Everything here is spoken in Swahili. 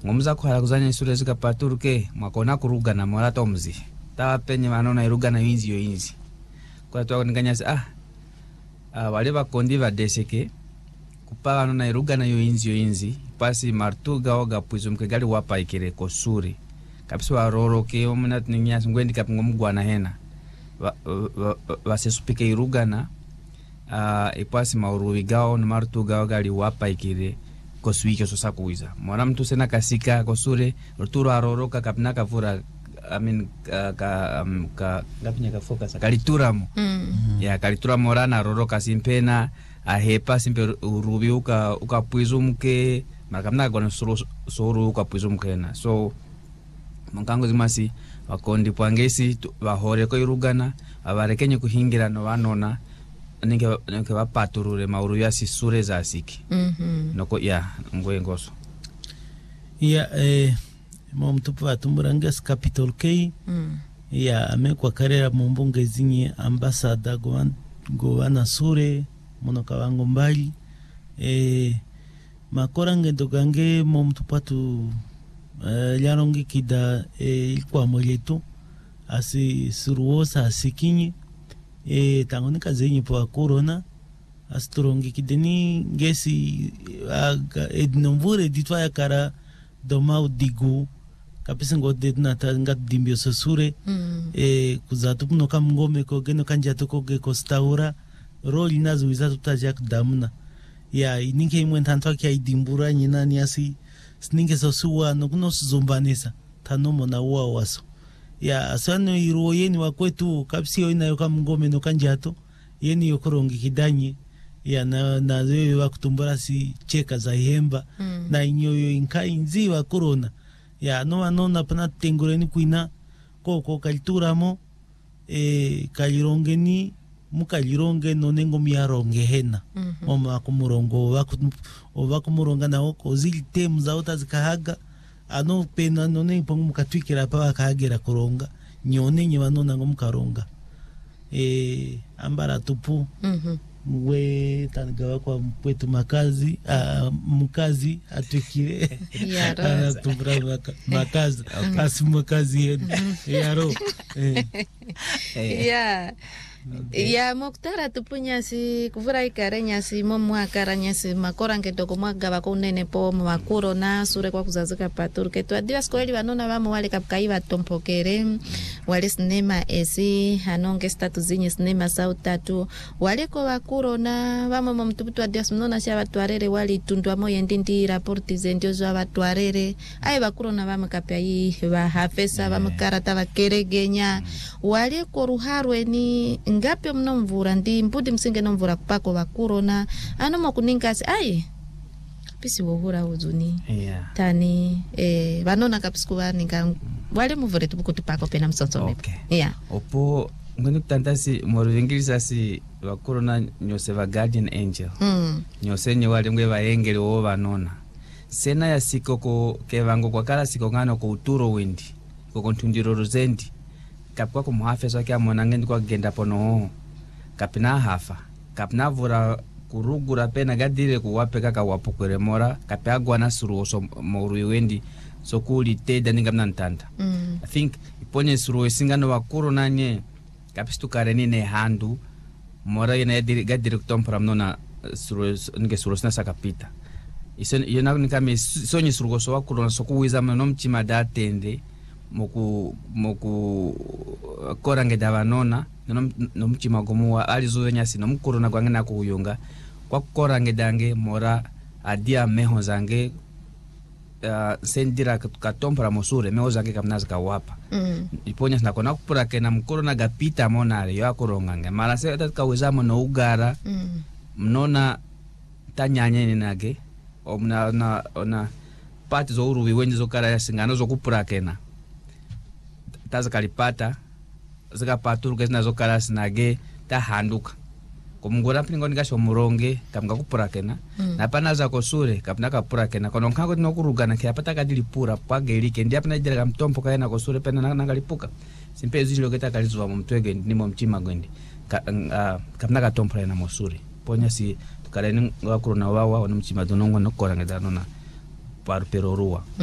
ngomza kwa kuzanya sura zika paturuke mwakona kuruga na mora tomzi ta penye manona iruga na yinzi kwa to nganya wale bakondi ba deseke kupaga nona iruga na yinzi pasi martuga oga pwizumke gali wapa ikire kosuri kapso aroro ke omuna tninya ngwendi kapngomgwana hena wasesupike irugana ipasi mauruvigao na martuga gali wapa ikire kosuike sosa kuiza mwana mtu sena kasika kosure ruturo aroroka kapna kavura gapinya kafoka kalituramo ya kalituramo morana aroroka simpena ahepa simpe urubi uka pwizumke makamna gona suru uka pwizumke na so mankango zimasi wakondi pwangesi bahore ko irugana abarekenye kuhingira no banona ninge bapaturure mauru ya sisure za siki noko ya ngoyengoso ya mumtupu atumburangas capital K ya amekwa karera mumbunge zinye ambasada gowana sure monoka wango mbali makorange dogange mumtupu atu yarongi kida ilikuwa moletu asi suruosa asikinyi tangonika zenye po corona asturongi kideni ngesi ednomvure ditwa ya kara domau digu kapisa ngode na tanga dimbio sosure kuzatu kuno kamngome ko geno kanjato ko ge kostaura roli nazo wizatu tajak damna ya ininke imwentantwa kya idimbura nyina ni asi sninge sosuwa no kuno zombanesa tanomo na uwa waso ya asano iruo yeni wakwetu kapsi oina yoka mngome no kanjato yeni yokorongi kidanyi ya na wewe wakutumbura si cheka za ihemba na inyoyo inkai nzi wa corona ya no anona pana tengureni kuina koko kalituramo kalirongeni mukalironge no nengo miaronge hena mama kumurongo wakumuronga na oko zili temu za ota zikahaga ano pena none pongu mukatwikira pa wakahagera kuronga nyone nye wanona ngo mukaronga ambara tupu we tangawa kwa mwetu makazi mkazi atwikire tumbra makazi asi mkazi yenu yaro ya ya moktara tupunya si kuvura ikarenya si momwa karanya si makorange toko mwaga bakunene po makuro na sure kwa kuzazuka paturke to adiwa skoeli banona bamo wale kapkaiva tompokere wale sinema esi hanonge status zinye sinema sautatu wale ko bakuro na bamo mumtubutu adiwa sinona sha batwarere wali tundwa moye ndindi rapporti zendio zo batwarere ai bakuro na bamo kapyai ba hafesa bamo karata bakeregenya wale ko ruharwe ni ngapi mnomvura ndi mbudi msinge nomvura kupako bakurona ano makuningasi ai pisi wohura uzuni tani banona kapisku baninga wale muvure tubukutu pako pena msonsome opo ngoni tantasi moru ingilisa si bakurona nyose ba guardian angel nyose ni wale ngwe baengere wo banona sena ya siko ko kevango kwa kala siko ngano ko uturo wendi ko kontundiro rozendi kapwa ko muhafesa kya monangendi kwa genda pono kapina hafa kapna vura kurugura pena gadire kuwape kaka wapukwere mora kapagwa na suruoso moru wendi so kuli teda ningamna ntanda I think iponye suruo singano wakuru nanye kapistu kareni ne handu mora ina gadire kutompra mnona suruo nge suruo sina sakapita isen yena nikame sonye suruo so wakuru na sokuwiza mno mchima datende moku korange davanona no mchima gomuwa alizunya sino mkuruna kwangena kuyunga kwa korange dange mora adia meho zange sendira katompra mosure meho zange kamnaza kawapa iponya nakona kupura kena mkuruna gapita monare yo akorongange mara se tatkawezamo no ugara mnona tanyanye ninage ona pati zo uruwi wenje zo kara singano zo kupura kena taza kalipata zika paturuke zinazo kala sinage ta handuka kumungura pingoni gasho muronge kamga kupura kena na pana za kosure kapna kapura kena kono kango tinokurugana kya pata kadili pura pagelike ndi apna jira kamtompo kaena kosure pena nangalipuka simpe zilo geta kalizwa mumtwege ndimo mchima gwendi kapna katompo na mosure ponya si tukaleni ngakuru na wawa ono mchima donongo nokora ngedano na paru perorua